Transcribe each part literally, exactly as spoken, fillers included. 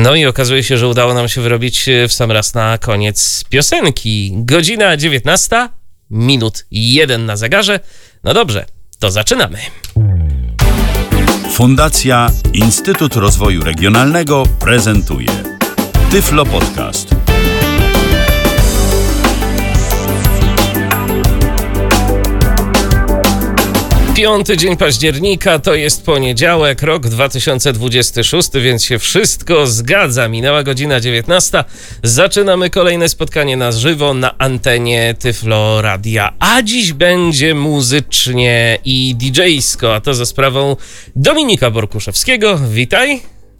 No i okazuje się, że udało nam się wyrobić w sam raz na koniec piosenki. Godzina dziewiętnasta, minut jeden na zegarze. No dobrze, to zaczynamy. Fundacja Instytut Rozwoju Regionalnego prezentuje Tyflo Podcast. Piąty dzień października, to jest poniedziałek, rok dwa tysiące dwudziesty szósty, więc się wszystko zgadza. Minęła godzina dziewiętnasta. Zaczynamy kolejne spotkanie na żywo na antenie Tyflo Radia. A dziś będzie muzycznie i didżejsko, a to za sprawą Dominika Borkuszewskiego. Witaj.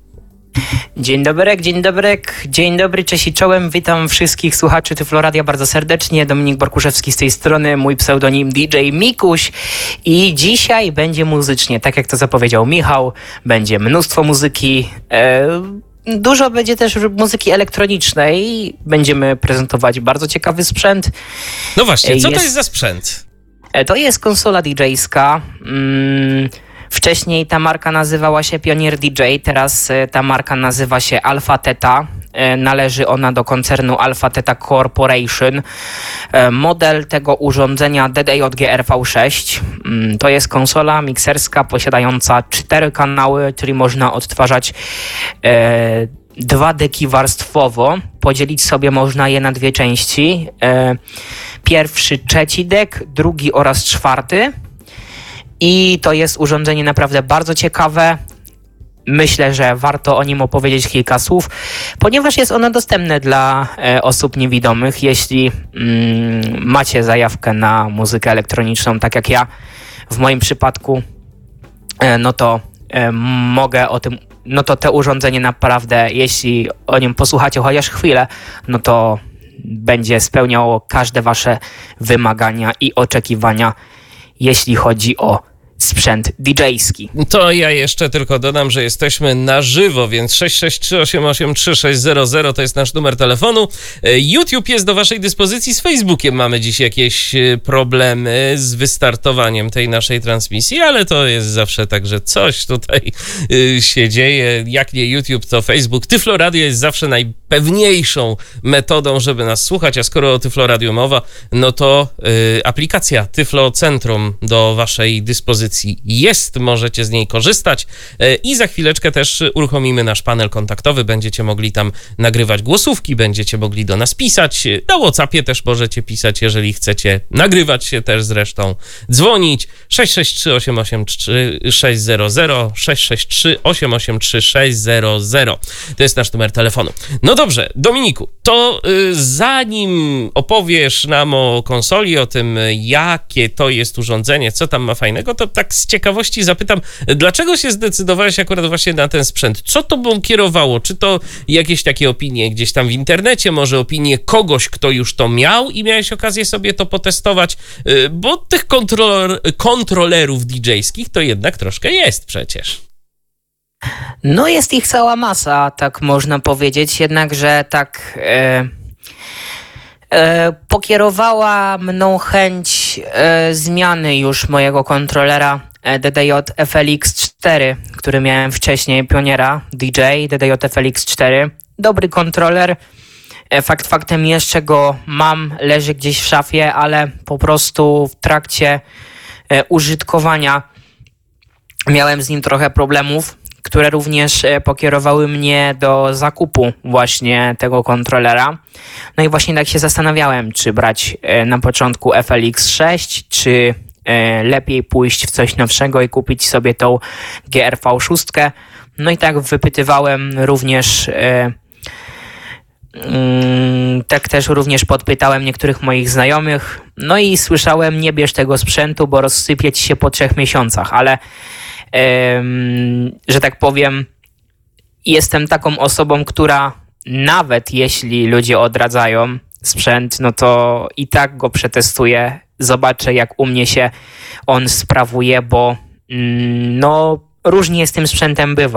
Dzień dobry, dzień dobry, dzień dobry, cześć i czołem. Witam wszystkich słuchaczy Tyflo Radia bardzo serdecznie. Dominik Borkuszewski z tej strony, mój pseudonim D J Mikuś. I dzisiaj będzie muzycznie, tak jak to zapowiedział Michał. Będzie mnóstwo muzyki, e, dużo będzie też muzyki elektronicznej. Będziemy prezentować bardzo ciekawy sprzęt. No właśnie, co jest, to jest za sprzęt? To jest konsola didżejska. Mm, Wcześniej ta marka nazywała się Pioneer D J, teraz ta marka nazywa się Alpha Theta. Należy ona do koncernu Alpha Theta Corporation. Model tego urządzenia D D J G R V sześć. To jest konsola mikserska posiadająca cztery kanały, czyli można odtwarzać e, dwa deki warstwowo. Podzielić sobie można je na dwie części. E, pierwszy, trzeci dek, drugi oraz czwarty. I to jest urządzenie naprawdę bardzo ciekawe. Myślę, że warto o nim opowiedzieć kilka słów, ponieważ jest ono dostępne dla e, osób niewidomych. Jeśli mm, macie zajawkę na muzykę elektroniczną, tak jak ja w moim przypadku, e, no to e, mogę o tym, no to te urządzenie naprawdę, jeśli o nim posłuchacie chociaż chwilę, no to będzie spełniało każde wasze wymagania i oczekiwania, jeśli chodzi o sprzęt didżejski. To ja jeszcze tylko dodam, że jesteśmy na żywo, więc sześć sześć trzy osiem osiem trzy sześć zero zero to jest nasz numer telefonu. YouTube jest do waszej dyspozycji, z Facebookiem mamy dziś jakieś problemy z wystartowaniem tej naszej transmisji, ale to jest zawsze tak, że coś tutaj się dzieje. Jak nie YouTube, to Facebook. Tyflo Radio jest zawsze najpewniejszą metodą, żeby nas słuchać, a skoro o Tyflo Radio mowa, no to y, aplikacja Tyflo Centrum do waszej dyspozycji jest, możecie z niej korzystać i za chwileczkę też uruchomimy nasz panel kontaktowy, będziecie mogli tam nagrywać głosówki, będziecie mogli do nas pisać, na WhatsAppie też możecie pisać, jeżeli chcecie nagrywać się też zresztą, dzwonić sześć sześć trzy osiem osiem trzy sześć zero zero, sześć sześć trzy osiem osiem trzy sześć zero zero, to jest nasz numer telefonu. No dobrze, Dominiku, to y, zanim opowiesz nam o konsoli, o tym jakie to jest urządzenie, co tam ma fajnego, to tak z ciekawości zapytam, dlaczego się zdecydowałeś akurat właśnie na ten sprzęt? Co tobą kierowało? Czy to jakieś takie opinie gdzieś tam w internecie, może opinie kogoś, kto już to miał i miałeś okazję sobie to potestować? Bo tych kontroler, kontrolerów didżejskich to jednak troszkę jest przecież. No jest ich cała masa, tak można powiedzieć, jednakże tak... E... Pokierowała mną chęć e, zmiany już mojego kontrolera D D J F L X cztery, który miałem wcześniej, Pioniera D J, D D J F L X cztery. Dobry kontroler. E, fakt faktem jeszcze go mam, leży gdzieś w szafie, ale po prostu w trakcie e, użytkowania miałem z nim trochę problemów, które również pokierowały mnie do zakupu właśnie tego kontrolera. No i właśnie tak się zastanawiałem, czy brać na początku F L X sześć, czy lepiej pójść w coś nowszego i kupić sobie tą G R V sześć. No i tak wypytywałem również, tak też również podpytałem niektórych moich znajomych. No i słyszałem, nie bierz tego sprzętu, bo rozsypie ci się po trzech miesiącach, ale że tak powiem, jestem taką osobą, która nawet jeśli ludzie odradzają sprzęt, no to i tak go przetestuję, zobaczę jak u mnie się on sprawuje, bo no różnie z tym sprzętem bywa.